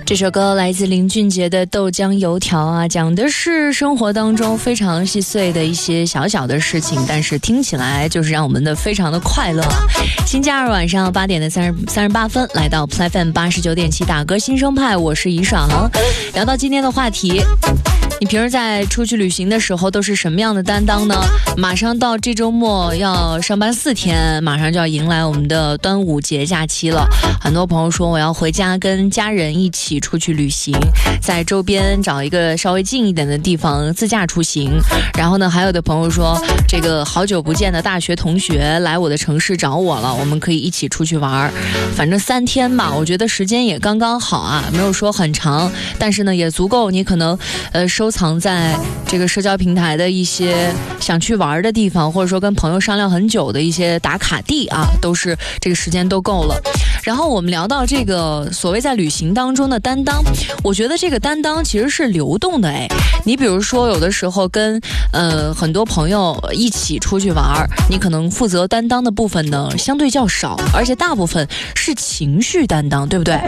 这首歌来自林俊杰的《豆浆油条》啊，讲的是生活当中非常细碎的一些小小的事情，但是听起来就是让我们的非常的快乐。星期二晚上8点的38分，来到 PlayFM 89.7打歌新生派，我是怡爽。聊到今天的话题，你平时在出去旅行的时候都是什么样的担当呢？马上到这周末要上班4天，马上就要迎来我们的端午节假期了。很多朋友说我要回家跟家人一起出去旅行，在周边找一个稍微近一点的地方自驾出行。然后呢，还有的朋友说这个好久不见的大学同学来我的城市找我了，我们可以一起出去玩。反正3天吧，我觉得时间也刚刚好啊，没有说很长，但是呢也足够你可能收藏在这个社交平台的一些想去玩的地方，或者说跟朋友商量很久的一些打卡地啊，都是这个时间都够了。然后我们聊到这个所谓在旅行当中的担当，我觉得这个担当其实是流动的。你比如说有的时候跟很多朋友一起出去玩，你可能负责担当的部分呢相对较少，而且大部分是情绪担当，对不对？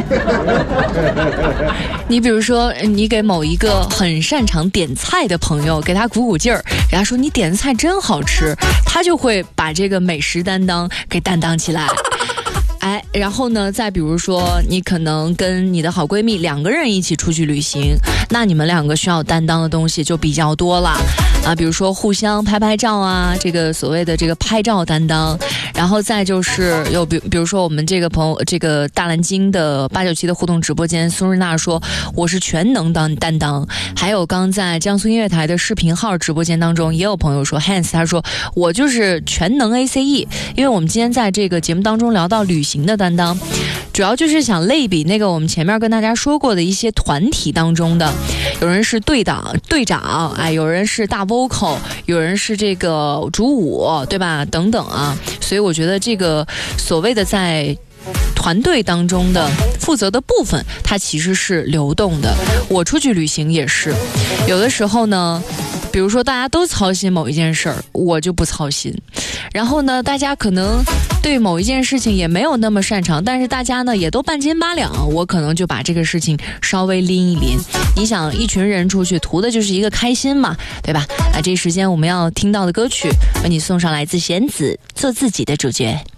你比如说你给某一个很擅长点菜的朋友给他鼓鼓劲儿，给他说你点的菜真好吃，他就会把这个美食担当给担当起来。然后呢，再比如说你可能跟你的好闺蜜2个人一起出去旅行，那你们2个需要担当的东西就比较多了啊，比如说互相拍拍照啊，这个所谓的这个拍照担当。然后再就是有比如说我们这个朋友，这个大蓝鲸的897的互动直播间，苏日娜说我是全能担当。还有刚在江苏音乐台的视频号直播间当中也有朋友说 Hans 他说我就是全能 ACE。 因为我们今天在这个节目当中聊到旅行的担当，主要就是想类比那个我们前面跟大家说过的一些团体当中的，有人是队长，有人是大 vocal， 有人是这个主舞，对吧？等等啊。所以我觉得这个所谓的在团队当中的负责的部分，它其实是流动的。我出去旅行也是，有的时候呢，比如说大家都操心某一件事儿，我就不操心。然后呢，大家可能对某一件事情也没有那么擅长，但是大家呢也都半斤八两，我可能就把这个事情稍微拎一拎。你想一群人出去图的就是一个开心嘛，对吧？这时间我们要听到的歌曲为你送上来自弦子，做自己的主角。